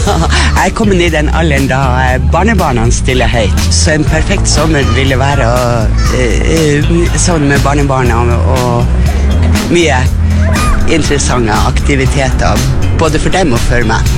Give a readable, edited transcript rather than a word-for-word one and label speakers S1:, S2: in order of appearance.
S1: Jeg er kommet i den alderen da barnebarna stiller høyt. Så en perfekt sommer ville være sånn med barnebarna og mye interessante aktiviteter, både for dem og for meg.